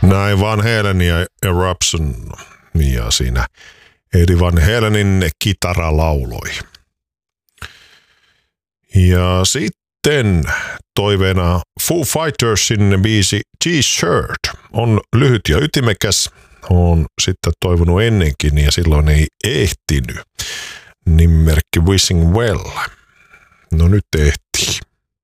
Näin Van Halen ja Eruption ja siinä Eddie Van Halenin kitara lauloi. Ja sitten toiveena Foo Fightersin biisi T-Shirt on lyhyt ja ytimekäs. On sitten toivonut ennenkin ja silloin ei ehtinyt. Nimimerkki Wishing Well. No nyt ehtii.